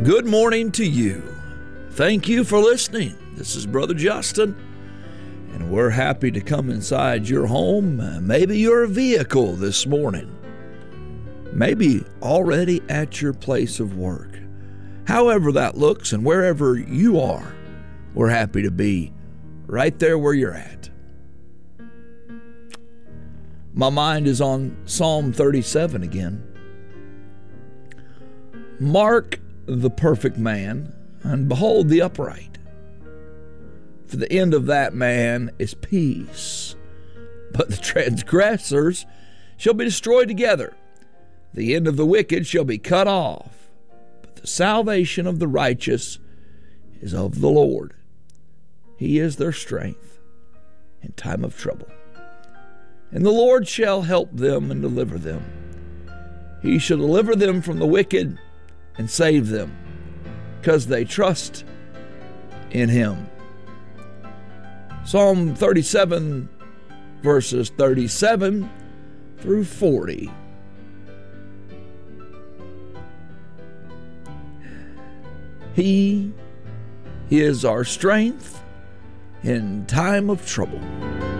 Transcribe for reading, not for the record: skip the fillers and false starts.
Good morning to you. Thank you for listening. This is Brother Justin, and we're happy to come inside your home, maybe your vehicle this morning, maybe already at your place of work. However that looks and wherever you are, we're happy to be right there where you're at. My mind is on Psalm 37 again. Mark the perfect man, and behold the upright. For the end of that man is peace, but the transgressors shall be destroyed together. The end of the wicked shall be cut off, but the salvation of the righteous is of the Lord. He is their strength in time of trouble. And the Lord shall help them and deliver them. He shall deliver them from the wicked and save them, because they trust in Him. Psalm 37, verses 37 through 40. He is our strength in time of trouble.